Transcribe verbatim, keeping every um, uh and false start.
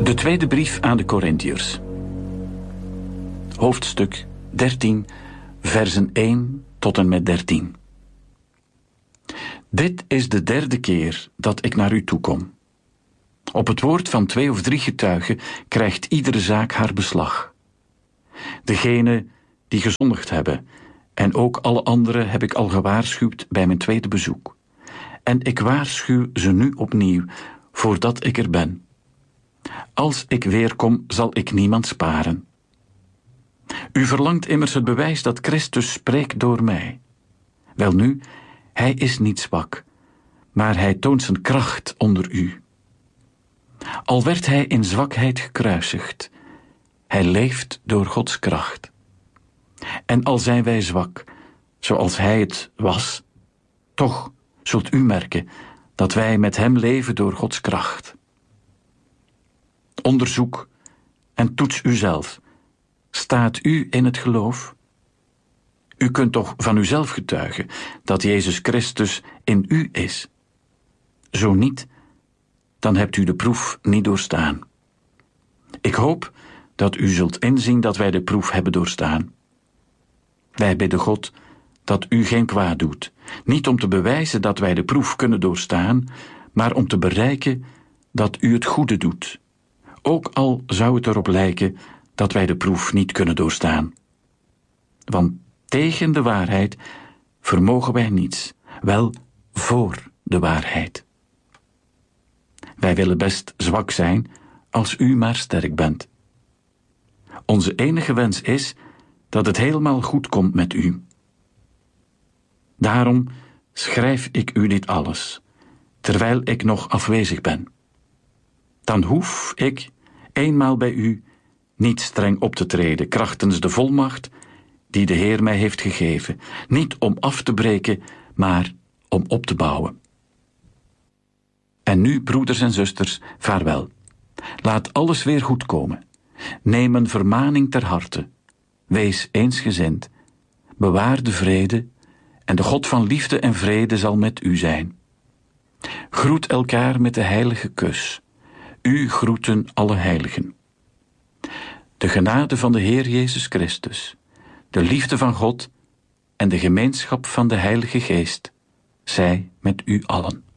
De tweede brief aan de Korintiërs. Hoofdstuk dertien, versen één tot en met dertien. Dit is de derde keer dat ik naar u toekom. Op het woord van twee of drie getuigen krijgt iedere zaak haar beslag. Degene die gezondigd hebben, en ook alle anderen heb ik al gewaarschuwd bij mijn tweede bezoek. En ik waarschuw ze nu opnieuw, voordat ik er ben. Als ik weerkom, zal ik niemand sparen. U verlangt immers het bewijs dat Christus spreekt door mij. Welnu, hij is niet zwak, maar hij toont zijn kracht onder u. Al werd hij in zwakheid gekruisigd, hij leeft door Gods kracht. En al zijn wij zwak, zoals hij het was, toch zult u merken dat wij met hem leven door Gods kracht. Onderzoek en toets uzelf. Staat u in het geloof? U kunt toch van uzelf getuigen dat Jezus Christus in u is? Zo niet, dan hebt u de proef niet doorstaan. Ik hoop dat u zult inzien dat wij de proef hebben doorstaan. Wij bidden God dat u geen kwaad doet, niet om te bewijzen dat wij de proef kunnen doorstaan, maar om te bereiken dat u het goede doet, ook al zou het erop lijken dat wij de proef niet kunnen doorstaan. Want tegen de waarheid vermogen wij niets, wel voor de waarheid. Wij willen best zwak zijn, als u maar sterk bent. Onze enige wens is dat het helemaal goed komt met u. Daarom schrijf ik u dit alles, terwijl ik nog afwezig ben. Dan hoef ik, eenmaal bij u, niet streng op te treden, krachtens de volmacht die de Heer mij heeft gegeven, niet om af te breken, maar om op te bouwen. En nu, broeders en zusters, vaarwel. Laat alles weer goed komen. Neem een vermaning ter harte. Wees eensgezind. Bewaar de vrede, en de God van liefde en vrede zal met u zijn. Groet elkaar met de heilige kus. U groeten alle heiligen. De genade van de Heer Jezus Christus, de liefde van God en de gemeenschap van de Heilige Geest, zij met u allen.